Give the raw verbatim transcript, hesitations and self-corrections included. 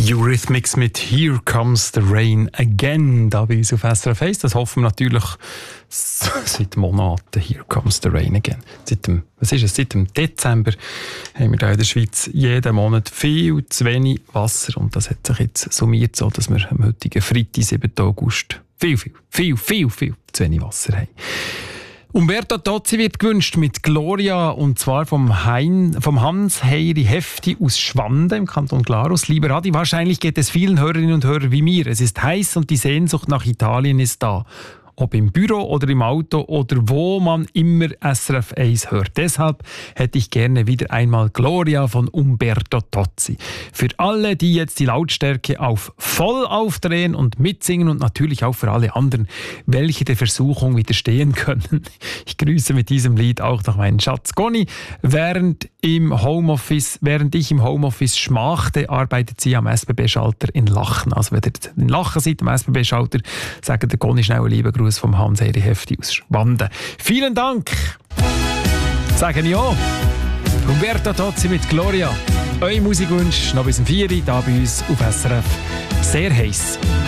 Eurythmics mit Here Comes the Rain Again, da bei uns auf S R F eins. Das hoffen wir natürlich seit Monaten. Here Comes the Rain Again. Seit dem, was ist es? Seit dem Dezember haben wir da in der Schweiz jeden Monat viel zu wenig Wasser. Und das hat sich jetzt summiert, so dass wir am heutigen Freitag, siebten August, viel, viel, viel, viel, viel zu wenig Wasser haben. Umberto Tozzi wird gewünscht mit Gloria, und zwar vom, hein, vom Hans-Heiri Hefti aus Schwanden im Kanton Glarus. Lieber Adi, wahrscheinlich geht es vielen Hörerinnen und Hörern wie mir. Es ist heiß und die Sehnsucht nach Italien ist da. Ob im Büro oder im Auto oder wo man immer S R F eins hört. Deshalb hätte ich gerne wieder einmal Gloria von Umberto Tozzi. Für alle, die jetzt die Lautstärke auf voll aufdrehen und mitsingen, und natürlich auch für alle anderen, welche der Versuchung widerstehen können. Ich grüße mit diesem Lied auch noch meinen Schatz Conny. Während, im Homeoffice, während ich im Homeoffice schmachte, arbeitet sie am S B B-Schalter in Lachen. Also wenn ihr in Lachen seid, am S B B-Schalter, sagt der Conny schnell einen lieben Gruß vom Hans-Heiri Hefti aus Schwanden. Vielen Dank! Sagen ich auch. Umberto Tozzi mit Gloria. Euer Musikwunsch noch bis um vier Uhr da bei uns auf S R F. Sehr heiß.